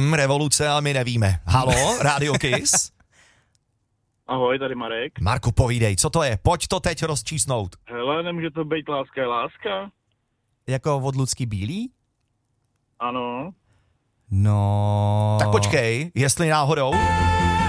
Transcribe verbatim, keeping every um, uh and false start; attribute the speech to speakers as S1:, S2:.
S1: Hmm, revoluce, ale my nevíme. Halo, Radio Kiss?
S2: Ahoj, tady Marek.
S1: Marku, povídej, co to je? Pojď to teď rozčísnout.
S2: Hele, nemůže to být Láska je láska?
S1: Jako od Lucky Bílý?
S2: Ano.
S3: No...
S1: Tak počkej, jestli náhodou...